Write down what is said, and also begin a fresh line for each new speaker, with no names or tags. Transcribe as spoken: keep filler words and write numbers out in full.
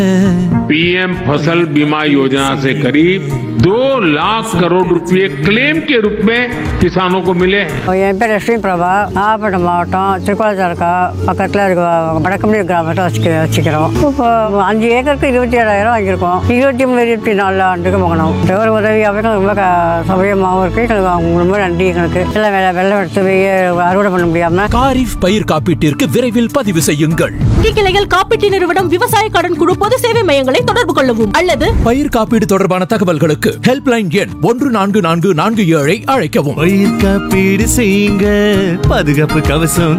PM फसल बीमा योजना से करीब दो लाख करोड़ रुपए क्लेम के रूप में किसानों को मिले।
என் பேர் லட்சுமி பிரபா, நாகப்பட்டினம் மாவட்டம் திருக்கோளத்தாலுக்கா பக்கத்தில் இருக்க வடக்கம்பி கிராமத்தை வச்சுக்க வச்சுக்கிறோம். இப்போ அஞ்சு ஏக்கருக்கு இருபத்தி ஏழாயிரம் வாங்கியிருக்கோம். இருபத்தி மூணு இருபத்தி நாலு ஆண்டுக்கு வாங்கணும். ஒரு உதவியாகவும் ரொம்ப சௌகரியமாகவும் இருக்கு. எங்களுக்கு அவங்க ரொம்ப நன்றி. எங்களுக்கு எல்லாம் வெள்ளம் வெள்ளம் எடுத்து போய் அறுவடை பண்ண முடியாம.
காரிஃப் பயிர் காப்பீட்டிற்கு விரைவில் பதிவு செய்யுங்கள்.
கிளைகள் காப்பீட்டு நிறுவனம், விவசாய கடன் குழு, பொது சேவை மையங்களை தொடர்பு கொள்ளவும் அல்லது
பயிர் காப்பீடு தொடர்பான தகவல்களுக்கு ஹெல்ப்லைன் எண் ஒன்று நான்கு நான்கு நான்கு ஏழை அழைக்கவும்.
பயிர் காப்பீடு செய்யுங்க, பாதுகாப்பு கவசம்